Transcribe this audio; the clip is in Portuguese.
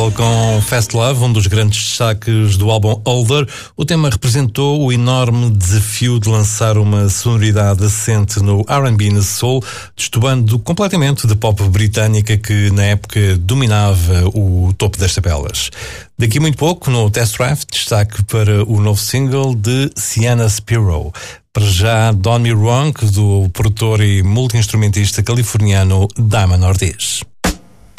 Com Fast Love, um dos grandes destaques do álbum Older, o tema representou o enorme desafio de lançar uma sonoridade assente no R&B e no soul, destoando completamente da pop britânica que na época dominava o topo das tabelas. Daqui muito pouco, no Test Drive, destaque para o novo single de Sienna Spiro. Para já, Don't Me Wrong, do produtor e multi-instrumentista californiano Diamond Ortiz.